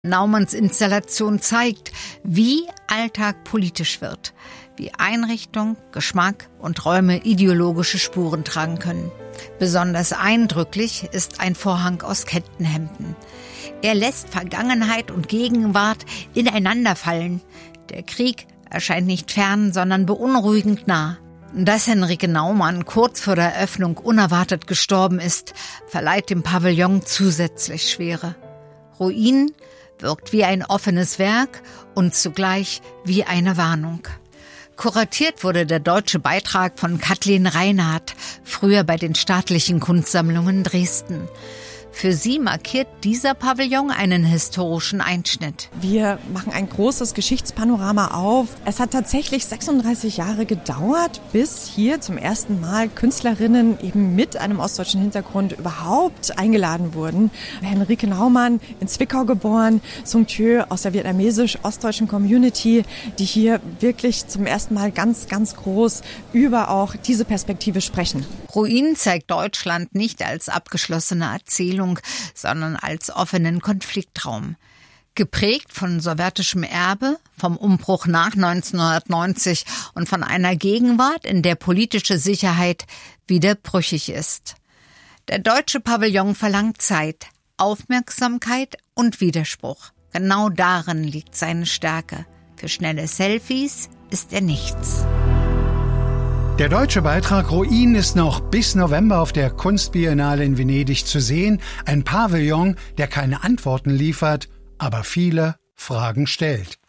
Naumanns Installation zeigt, wie Alltag politisch wird, wie Einrichtung, Geschmack und Räume ideologische Spuren tragen können. Besonders eindrücklich ist ein Vorhang aus Kettenhemden. Er lässt Vergangenheit und Gegenwart ineinanderfallen. Der Krieg erscheint nicht fern, sondern beunruhigend nah. Dass Henrike Naumann kurz vor der Eröffnung unerwartet gestorben ist, verleiht dem Pavillon zusätzlich Schwere. Ruin wirkt wie ein offenes Werk und zugleich wie eine Warnung. Kuratiert wurde der deutsche Beitrag von Kathleen Reinhardt, früher bei den Staatlichen Kunstsammlungen Dresden. Für sie markiert dieser Pavillon einen historischen Einschnitt. Wir machen ein großes Geschichtspanorama auf. Es hat tatsächlich 36 Jahre gedauert, bis hier zum ersten Mal Künstlerinnen eben mit einem ostdeutschen Hintergrund überhaupt eingeladen wurden. Henrike Naumann, in Zwickau geboren, Sung Thieu aus der vietnamesisch-ostdeutschen Community, die hier wirklich zum ersten Mal ganz, ganz groß über auch diese Perspektive sprechen. Ruin zeigt Deutschland nicht als abgeschlossene Erzählung, sondern als offenen Konfliktraum. Geprägt von sowjetischem Erbe, vom Umbruch nach 1990 und von einer Gegenwart, in der politische Sicherheit wieder brüchig ist. Der deutsche Pavillon verlangt Zeit, Aufmerksamkeit und Widerspruch. Genau darin liegt seine Stärke. Für schnelle Selfies ist er nichts. Der deutsche Beitrag Ruin ist noch bis November auf der Kunstbiennale in Venedig zu sehen. Ein Pavillon, der keine Antworten liefert, aber viele Fragen stellt.